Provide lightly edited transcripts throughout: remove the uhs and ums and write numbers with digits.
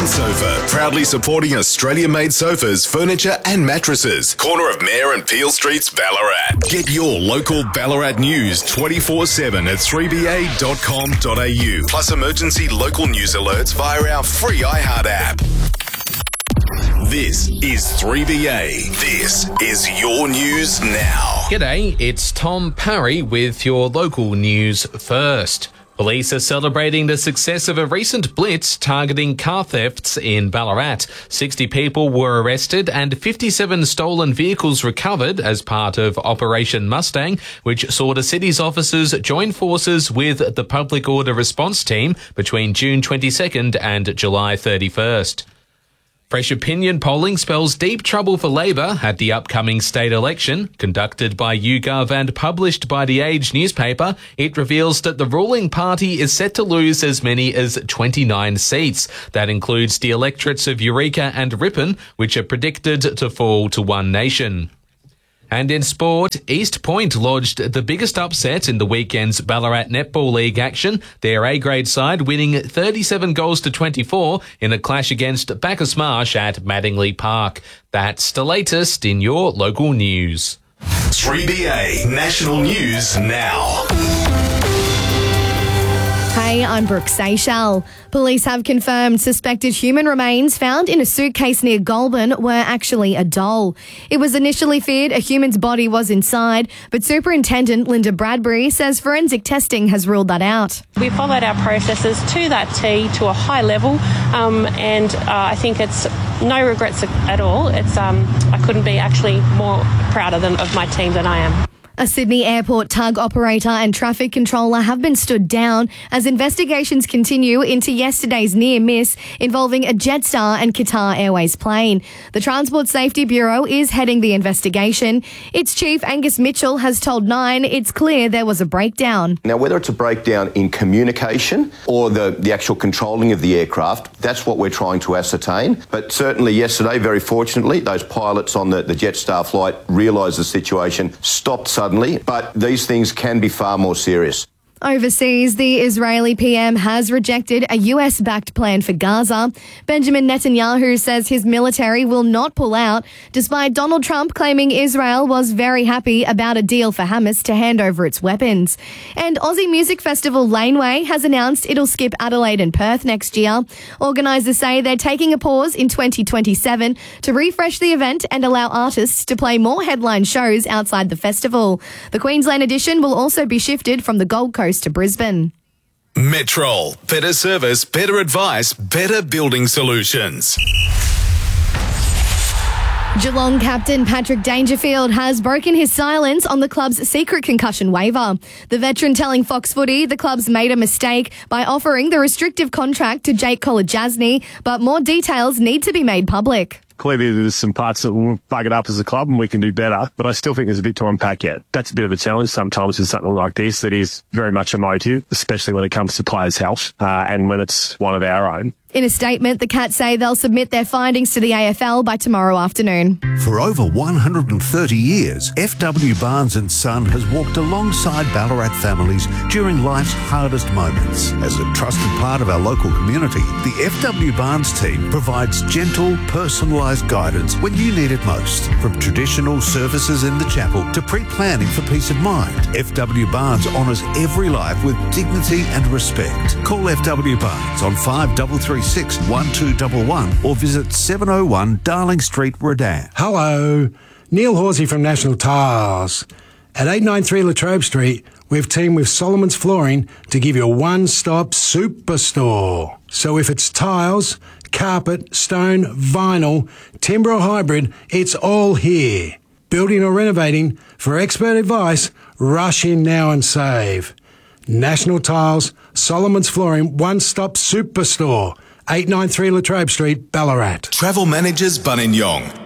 Solomon Sofa, proudly supporting Australia-made sofas, furniture and mattresses. Corner of Mayor and Peel Streets, Ballarat. Get your local Ballarat news 24/7 at 3ba.com.au. Plus emergency local news alerts via our free iHeart app. This is 3BA. This is your news now. G'day, it's Tom Parry with your local news first. Police are celebrating the success of a recent blitz targeting car thefts in Ballarat. 60 people were arrested and 57 stolen vehicles recovered as part of Operation Mustang, which saw the city's officers join forces with the Public Order Response Team between June 22nd and July 31st. Fresh opinion polling spells deep trouble for Labor at the upcoming state election. Conducted by YouGov and published by The Age newspaper, it reveals that the ruling party is set to lose as many as 29 seats. That includes the electorates of Eureka and Ripon, which are predicted to fall to One Nation. And in sport, East Point lodged the biggest upset in the weekend's Ballarat Netball League action, their A-grade side winning 37 goals to 24 in a clash against Bacchus Marsh at Mattingley Park. That's the latest in your local news. 3BA National News Now. Hey, I'm Brooke Seychelles. Police have confirmed suspected human remains found in a suitcase near Goulburn were actually a doll. It was initially feared a human's body was inside, but Superintendent Linda Bradbury says forensic testing has ruled that out. We followed our processes to that T to a high level, and I think it's no regrets at all. I couldn't be actually more prouder of my team than I am. A Sydney airport tug operator and traffic controller have been stood down as investigations continue into yesterday's near miss involving a Jetstar and Qatar Airways plane. The Transport Safety Bureau is heading the investigation. Its chief, Angus Mitchell, has told Nine it's clear there was a breakdown. Now, whether it's a breakdown in communication or the actual controlling of the aircraft, that's what we're trying to ascertain. But certainly yesterday, very fortunately, those pilots on the Jetstar flight realised the situation, stopped suddenly, but these things can be far more serious. Overseas, the Israeli PM has rejected a US-backed plan for Gaza. Benjamin Netanyahu says his military will not pull out, despite Donald Trump claiming Israel was very happy about a deal for Hamas to hand over its weapons. And Aussie music festival Laneway has announced it'll skip Adelaide and Perth next year. Organisers say they're taking a pause in 2027 to refresh the event and allow artists to play more headline shows outside the festival. The Queensland edition will also be shifted from the Gold Coast to Brisbane. Metrol. Better service, better advice, better building solutions. Geelong captain Patrick Dangerfield has broken his silence on the club's secret concussion waiver. The veteran telling Fox Footy the club's made a mistake by offering the restrictive contract to Jake Kolodjasny, but more details need to be made public. Clearly, there's some parts that will bug it up as a club and we can do better, but I still think there's a bit to unpack yet. That's a bit of a challenge sometimes with something like this that is very much emotive, especially when it comes to players' health and when it's one of our own. In a statement, the Cats say they'll submit their findings to the AFL by tomorrow afternoon. For over 130 years, FW Barnes & Son has walked alongside Ballarat families during life's hardest moments. As a trusted part of our local community, the FW Barnes team provides gentle, personalised guidance when you need it most. From traditional services in the chapel to pre-planning for peace of mind, FW Barnes honours every life with dignity and respect. Call FW Barnes on 5336 1211 or visit 701 Darling Street, Redan. Hello, Neil Horsey from National Tiles. At 893 Latrobe Street, we've teamed with Solomon's Flooring to give you a one-stop superstore. So if it's tiles, carpet, stone, vinyl, timber or hybrid, it's all here. Building or renovating, for expert advice, rush in now and save. National Tiles, Solomon's Flooring, one-stop superstore. 893 Latrobe Street, Ballarat. Travel Managers Buninyong.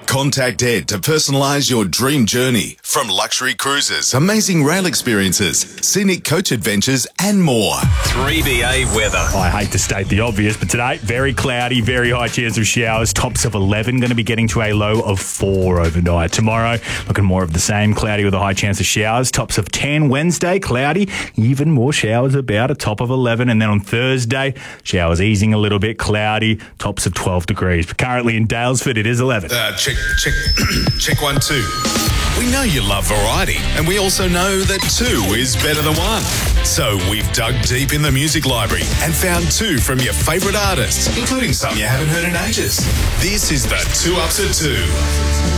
Contact Ed to personalise your dream journey. From luxury cruises, amazing rail experiences, scenic coach adventures and more. 3BA weather. I hate to state the obvious, but today, very cloudy, very high chance of showers, tops of 11, going to be getting to a low of 4 overnight. Tomorrow, looking more of the same, cloudy with a high chance of showers, tops of 10. Wednesday, cloudy, even more showers about a top of 11. And then on Thursday, showers easing a little bit, cloudy, tops of 12 degrees. But currently in Dalesford, it is 11. Check 1, 2. We know you love variety, and we also know that 2 is better than 1. So we've dug deep in the music library and found 2 from your favourite artists, including some you haven't heard in ages. This is the 2 Ups at 2.